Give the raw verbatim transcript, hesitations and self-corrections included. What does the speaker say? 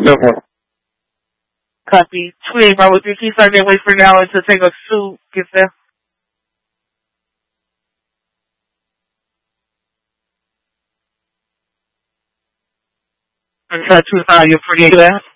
No problem. Copy. twenty-eight Bravo three, can you start that way for now until Tango two gets there? Until two five, you're forty-eight left.